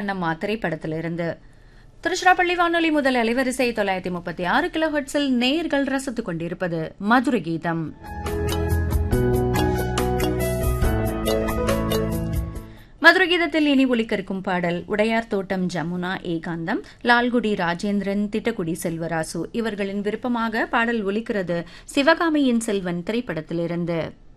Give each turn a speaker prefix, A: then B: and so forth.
A: கண்ணம்மா திரைப்படத்திலிருந்து. திருச்சிராப்பள்ளி வானொலி முதல் அலைவரிசை 936 கிலோஹெர்ட்ஸில் நேயர்கள் ரசித்துக் கொண்டிருப்பது மதுரை கீதம். மதுரை கீதத்தில் இனி ஒலிக்கருக்கும் பாடல் உடையார் தோட்டம் ஜமுனா ஏகாந்தம், லால்குடி ராஜேந்திரன், திட்டக்குடி செல்வராசு இவர்களின் விருப்பமாக பாடல் ஒலிக்கிறது சிவகாமியின் செல்வன் திரைப்படத்திலிருந்து.